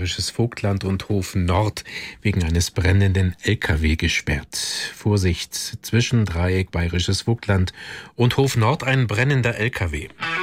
Bayerisches Vogtland und Hof Nord wegen eines brennenden LKW gesperrt. Vorsicht, Zwischendreieck Bayerisches Vogtland und Hof Nord ein brennender LKW.